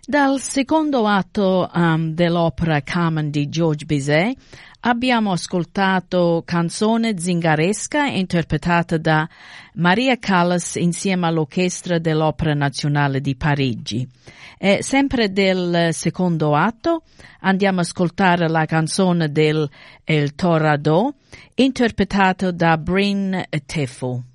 Dal secondo atto dell'opera Carmen di Georges Bizet abbiamo ascoltato Canzone zingaresca interpretata da Maria Callas insieme all'Orchestra dell'Opera Nazionale di Parigi. E sempre del secondo atto andiamo a ascoltare la canzone del El Torado interpretata da Bryn Terfel.